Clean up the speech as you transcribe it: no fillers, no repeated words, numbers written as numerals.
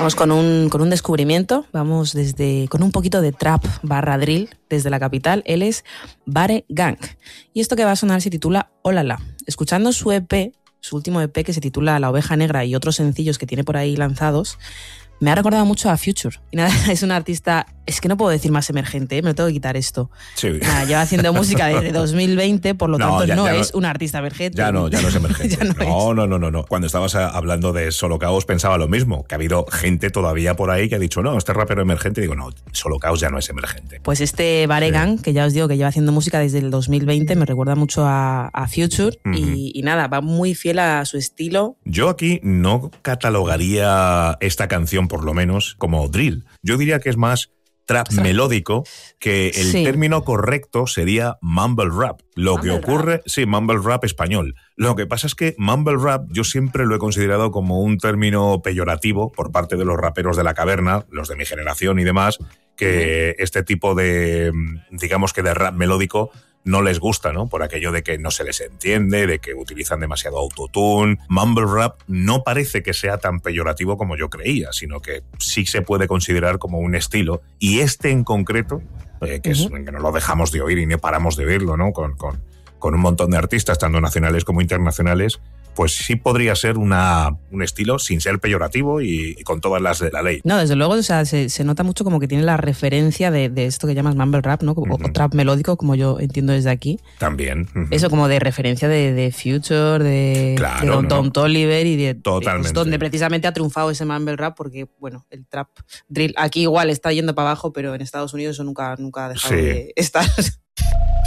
Vamos con un descubrimiento, vamos con un poquito de trap / drill desde la capital. Él es Bare Gang. Y esto que va a sonar se titula Olala. Escuchando su EP, su último EP que se titula La Oveja Negra y otros sencillos que tiene por ahí lanzados, me ha recordado mucho a Future. Y nada, es un artista, es que no puedo decir más emergente, me lo tengo que quitar esto. Sí. Nada, lleva haciendo música desde 2020, por lo tanto no es un artista emergente. Ya no es emergente. Ya No. Cuando estabas hablando de Solo Caos pensaba lo mismo, que ha habido gente todavía por ahí que ha dicho, no, este rapero emergente. Digo, no, Solo Caos ya no es emergente. Pues este Bare Gang, que ya os digo que lleva haciendo música desde el 2020, me recuerda mucho a Future. Uh-huh. Y nada, va muy fiel a su estilo. Yo aquí no catalogaría esta canción, por lo menos, como drill. Yo diría que es más trap melódico, que el término correcto sería mumble rap. Mumble rap español. Lo que pasa es que mumble rap yo siempre lo he considerado como un término peyorativo por parte de los raperos de la caverna, los de mi generación y demás, que este tipo de, digamos que de rap melódico no les gusta, ¿no? Por aquello de que no se les entiende, de que utilizan demasiado autotune. Mumble rap no parece que sea tan peyorativo como yo creía, sino que sí se puede considerar como un estilo. Y este en concreto, que no lo dejamos de oír y no paramos de oírlo, ¿no? Con un montón de artistas, tanto nacionales como internacionales, pues sí podría ser un estilo sin ser peyorativo y con todas las de la ley. No, desde luego, o sea, se nota mucho como que tiene la referencia de esto que llamas mumble rap, ¿no? O trap melódico, como yo entiendo desde aquí. También. Eso como de referencia de Future, de Don Toliver y de... Totalmente. Pues donde precisamente ha triunfado ese mumble rap porque, bueno, el trap drill aquí igual está yendo para abajo, pero en Estados Unidos eso nunca ha dejado de estar.